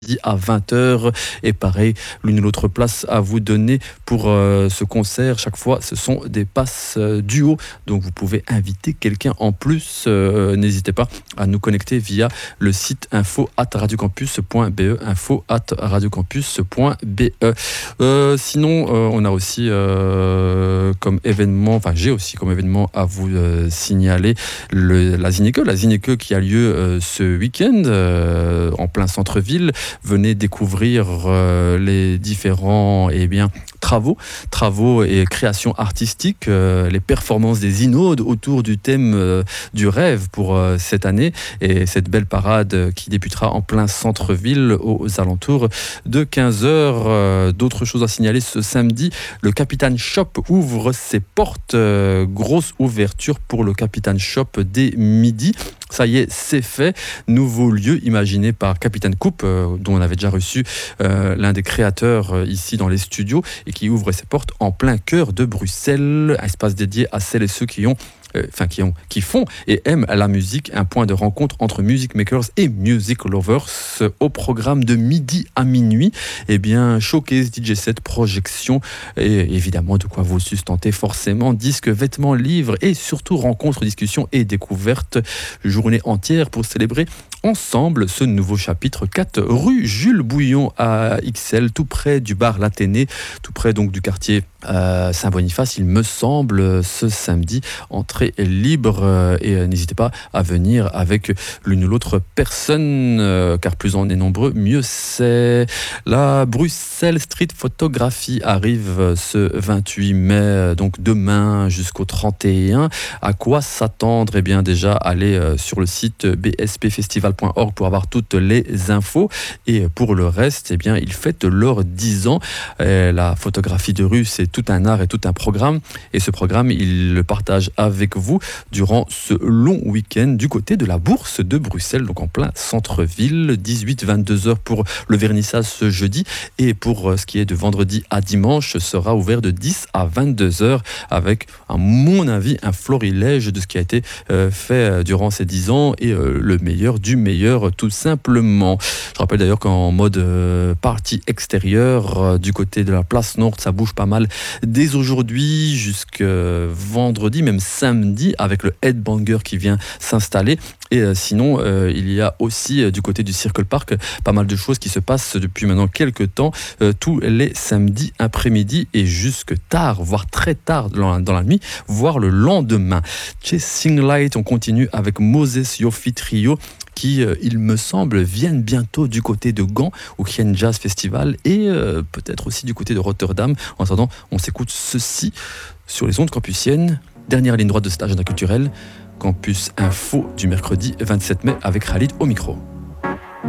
mercredi à 20h. Et pareil, l'une ou l'autre place à vous donner pour ce concert. Chaque fois, ce sont des passes duo. Donc vous pouvez inviter quelqu'un en plus. N'hésitez pas à nous connecter via le site info@radiocampus.be, info@radiocampus.be. Sinon, on a aussi comme événement, enfin j'ai aussi comme événement à vous signaler la Zineke qui a lieu ce week-end en plein centre-ville. Venez découvrir les différents travaux et créations artistiques, les performances des Inaudes autour du thème du rêve pour cette année, et cette belle parade qui débutera en plein centre-ville aux alentours de 15h. D'autres choses à signaler ce samedi, le Capitaine Shop ouvre ses portes, grosse ouverture pour le Capitaine Shop dès midi. Ça y est, c'est fait. Nouveau lieu imaginé par Capitaine Coupe, dont on avait déjà reçu l'un des créateurs ici dans les studios, et qui ouvre ses portes en plein cœur de Bruxelles. Un espace dédié à celles et ceux qui font et aiment la musique, un point de rencontre entre music makers et music lovers. Au programme de midi à minuit, showcase, DJ set, projection et évidemment de quoi vous sustenter forcément, disques, vêtements, livres et surtout rencontres, discussions et découvertes. Journée entière pour célébrer ensemble ce nouveau chapitre. 4 rue Jules Bouillon à XL, tout près du bar L'Athénée, tout près donc du quartier Saint-Boniface, il me semble, ce samedi. Entrée libre et n'hésitez pas à venir avec l'une ou l'autre personne, car plus on est nombreux, mieux c'est. La Bruxelles Street Photographie arrive ce 28 mai, donc demain jusqu'au 31. À quoi s'attendre ? Déjà, allez sur le site bspfestival.org pour avoir toutes les infos. Et pour le reste, ils fêtent leurs 10 ans. La photographie de rue, c'est tout un art et tout un programme. Et ce programme, ils le partagent avec vous durant ce long week-end du côté de la Bourse de Bruxelles, donc en plein centre-ville. 18-22h pour le vernissage ce jeudi. Et pour ce qui est de vendredi à dimanche, sera ouvert de 10 à 22h avec, à mon avis, un florilège de ce qui a été fait durant ces 10 ans et le meilleur du meilleur, tout simplement. Je rappelle d'ailleurs qu'en mode partie extérieure, du côté de la place Nord, ça bouge pas mal dès aujourd'hui jusqu'à vendredi, même samedi, avec le Headbanger qui vient s'installer. Et sinon, il y a aussi du côté du Circle Park pas mal de choses qui se passent depuis maintenant quelques temps, tous les samedis après-midi et jusque tard, voire très tard dans la nuit, voire le lendemain. Chasing Light, on continue avec Moses Yofi Trio qui, il me semble, viennent bientôt du côté de Gand au Kien Jazz Festival et peut-être aussi du côté de Rotterdam. En attendant, on s'écoute ceci sur les ondes campusiennes. Dernière ligne droite de cet agenda culturel, Campus Info du mercredi 27 mai avec Khalid au micro.